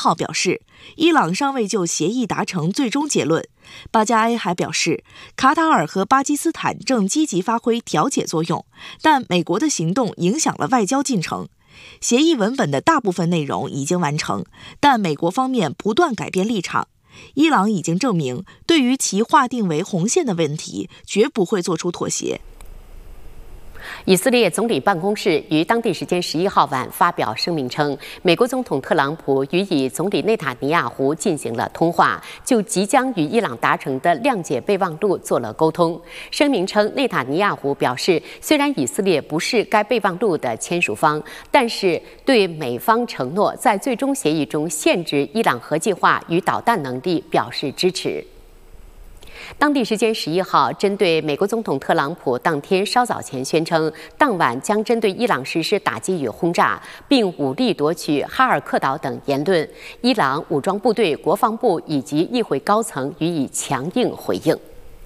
号表示，伊朗尚未就协议达成最终结论。巴加埃还表示，卡塔尔和巴基斯坦正积极发挥调解作用，但美国的行动影响了外交进程。协议文本的大部分内容已经完成，但美国方面不断改变立场。伊朗已经证明，对于其划定为红线的问题，绝不会做出妥协。 以色列总理办公室于当地时间11号晚发表声明称，美国总统特朗普与总理内塔尼亚胡进行了通话，就即将与伊朗达成的谅解备忘录做了沟通。声明称，内塔尼亚胡表示，虽然以色列不是该备忘录的签署方，但是对美方承诺在最终协议中限制伊朗核计划与导弹能力表示支持。当地时间11号，针对美国总统特朗普当天稍早前宣称，当晚将针对伊朗实施打击与轰炸，并武力夺取哈尔克岛等言论，伊朗武装部队、国防部以及议会高层予以强硬回应。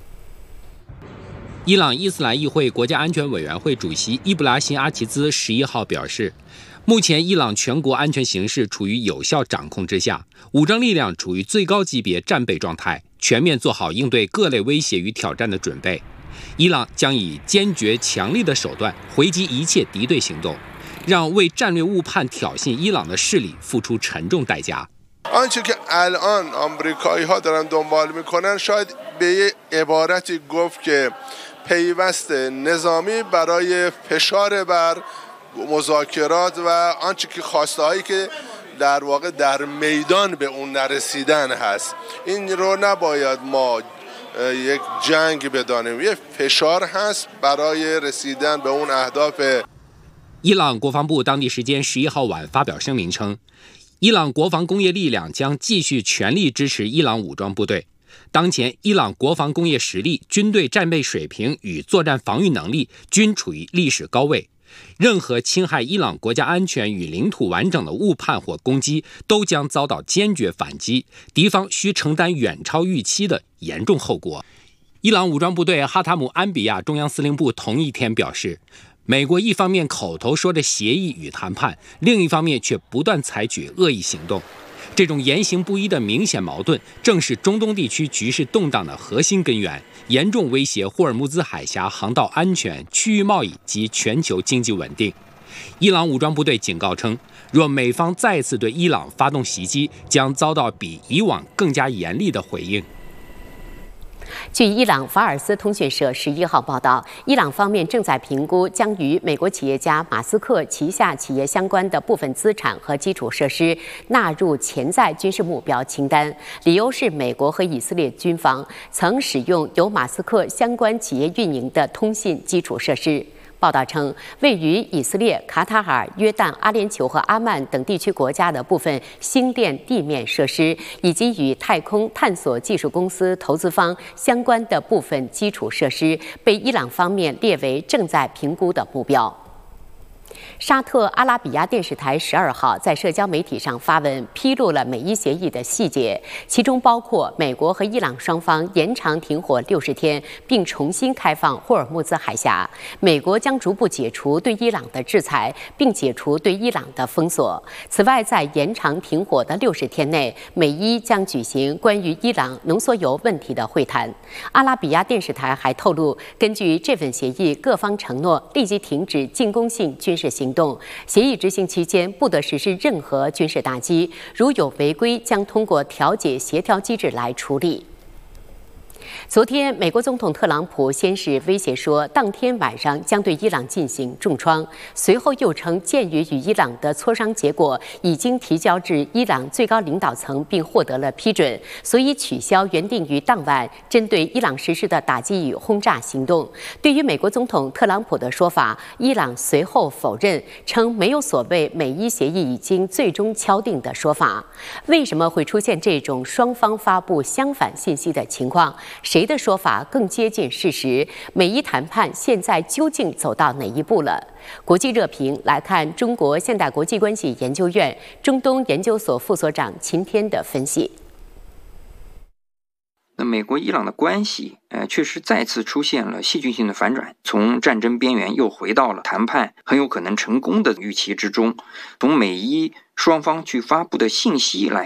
伊朗伊斯兰议会国家安全委员会主席伊布拉辛·阿齐兹11号表示，目前伊朗全国安全形势处于有效掌控之下，武装力量处于最高级别战备状态，全面做好应对各类威胁与挑战的准备。伊朗将以坚决强力的手段回击一切敌对行动，让为战略误判挑衅伊朗的势力付出沉重代价。 آنچه که الان آمریکایی‌ها دارن دنبال میکنن شاید به یه عبارتی گفت که پیوست نظامی برای فشار بر مذاکرات و آنچه که خواسته‌هایی که در واقع در میدان به اون نرسیدن هست این رو نباید ما یک جنگ بدانیم یه فشار هست برای رسیدن به اون اهداف。 伊朗国防部当地时间11号晚发表声明称，伊朗国防工业力量将继续全力支持伊朗武装部队。当前，伊朗国防工业实力、军队战备水平与作战防御能力均处于历史高位。任何侵害伊朗国家安全与领土完整的误判或攻击，都将遭到坚决反击，敌方需承担远超预期的严重后果。伊朗武装部队哈塔姆安比亚中央司令部同一天表示，美国一方面口头说着协议与谈判，另一方面却不断采取恶意行动。这种言行不一的明显矛盾，正是中东地区局势动荡的核心根源，严重威胁霍尔木兹海峡航道安全、区域贸易及全球经济稳定。伊朗武装部队警告称，若美方再次对伊朗发动袭击，将遭到比以往更加严厉的回应。 据伊朗法尔斯通讯社11号报道，伊朗方面正在评估将与美国企业家马斯克旗下企业相关的部分资产和基础设施纳入潜在军事目标清单，理由是美国和以色列军方曾使用由马斯克相关企业运营的通信基础设施。报道称，位于以色列、卡塔尔、约旦、阿联酋和阿曼等地区国家的部分星链地面设施，以及与太空探索技术公司投资方相关的部分基础设施，被伊朗方面列为正在评估的目标。沙特阿拉比亚电视台12号在社交媒体上发文，披露了美伊协议的细节，其中包括美国和伊朗双方延长停火60天，并重新开放霍尔木兹海峡。美国将逐步解除对伊朗的制裁，并解除对伊朗的封锁。此外，在延长停火的60天内，美伊将举行关于伊朗浓缩铀问题的会谈。阿拉比亚电视台还透露，根据这份协议，各方承诺立即停止进攻性军事行动，协议执行期间不得实施任何军事打击，如有违规，将通过调解协调机制来处理。昨天，美国总统特朗普先是威胁说，当天晚上将对伊朗进行重创，随后又称，鉴于与伊朗的磋商结果已经提交至伊朗最高领导层并获得了批准，所以取消原定于当晚针对伊朗实施的打击与轰炸行动。对于美国总统特朗普的说法，伊朗随后否认，称没有所谓美伊协议已经最终敲定的说法。为什么会出现这种双方发布相反信息的情况？谁的说法更接近事实？美伊谈判现在究竟走到哪一步了？国际热评来看中国现代国际关系研究院中东研究所副所长秦天的分析。 那美国伊朗的关系确实再次出现了戏剧性的反转，从战争边缘又回到了谈判很有可能成功的预期之中。从美伊双方去发布的信息来